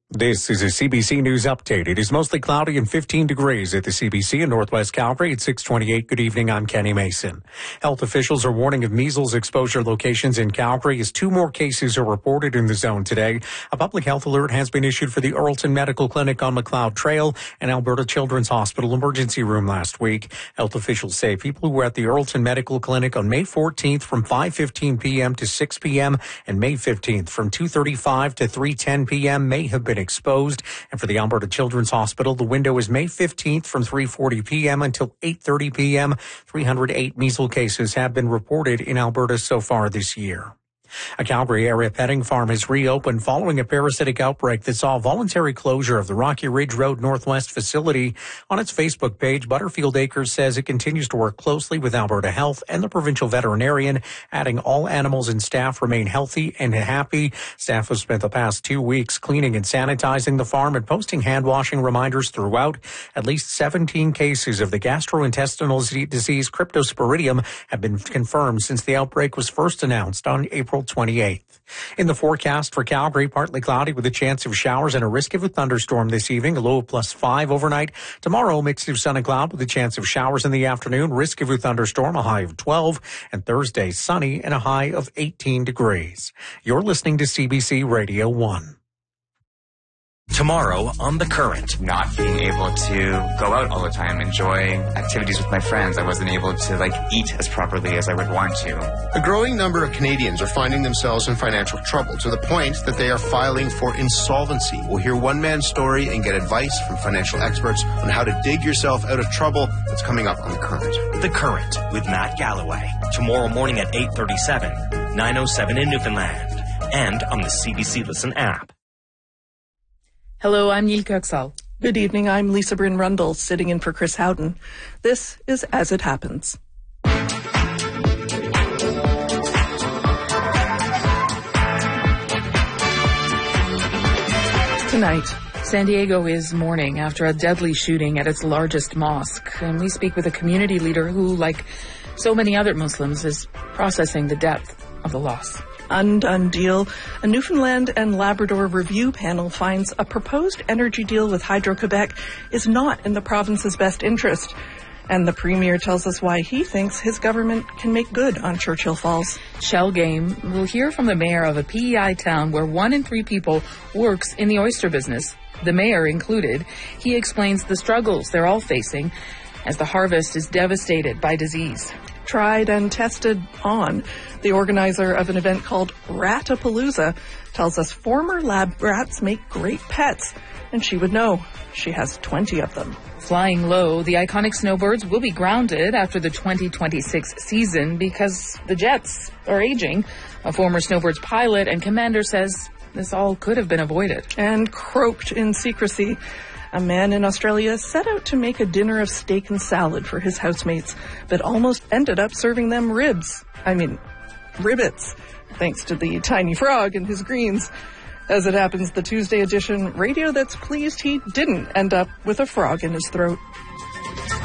This is a CBC News update. It is mostly cloudy and 15 degrees at the CBC in Northwest Calgary at 6:28. Good evening. I'm Kenny Mason. Health officials are warning of measles exposure locations in Calgary as 2 more cases are reported in the zone today. A public health alert has been issued for the Earlton Medical Clinic on McLeod Trail and Alberta Children's Hospital emergency room last week. Health officials say people who were at the Earlton Medical Clinic on May 14th from 5:15 p.m. to 6 p.m. and May 15th from 2:35 to 3:10 p.m. may have been exposed. And for the Alberta Children's Hospital, the window is May 15th from 3:40 p.m. until 8:30 p.m. 308 measles cases have been reported in Alberta so far this year. A Calgary area petting farm has reopened following a parasitic outbreak that saw voluntary closure of the Rocky Ridge Road Northwest facility. On its Facebook page, Butterfield Acres says it continues to work closely with Alberta Health and the provincial veterinarian, adding all animals and staff remain healthy and happy. Staff have spent the past 2 weeks cleaning and sanitizing the farm and posting hand washing reminders throughout. At least 17 cases of the gastrointestinal disease Cryptosporidium have been confirmed since the outbreak was first announced on April 28th. In the forecast for Calgary, partly cloudy with a chance of showers and a risk of a thunderstorm this evening, a low of +5 overnight. Tomorrow, mix of sun and cloud with a chance of showers in the afternoon, risk of a thunderstorm, a high of 12. And Thursday, sunny and a high of 18 degrees. You're listening to CBC Radio 1. Tomorrow on The Current. Not being able to go out all the time, enjoy activities with my friends. I wasn't able to eat as properly as I would want to. A growing number of Canadians are finding themselves in financial trouble to the point that they are filing for insolvency. We'll hear one man's story and get advice from financial experts on how to dig yourself out of trouble. That's coming up on The Current. The Current with Matt Galloway. Tomorrow morning at 8:37, 9:07 in Newfoundland. And on the CBC Listen app. Hello, I'm Neil Kirksall. Good evening, I'm Lisa Bryn Rundle, sitting in for Chris Houghton. This is As It Happens. Tonight, San Diego is mourning after a deadly shooting at its largest mosque, and we speak with a community leader who, like so many other Muslims, is processing the depth of the loss. Undone deal. A Newfoundland and Labrador review panel finds a proposed energy deal with Hydro-Quebec is not in the province's best interest. And the Premier tells us why he thinks his government can make good on Churchill Falls. Shell Game will hear from the mayor of a PEI town where 1 in 3 people works in the oyster business, the mayor included. He explains the struggles they're all facing as the harvest is devastated by disease. Tried and tested on. The organizer of an event called Ratapalooza tells us former lab rats make great pets, and she would know. She has 20 of them. Flying low, the iconic snowbirds will be grounded after the 2026 season because the jets are aging. A former snowbirds pilot and commander says this all could have been avoided. And croaked in secrecy. A man in Australia set out to make a dinner of steak and salad for his housemates, but almost ended up serving them ribbits, thanks to the tiny frog and his greens. As it happens, the Tuesday edition radio that's pleased he didn't end up with a frog in his throat.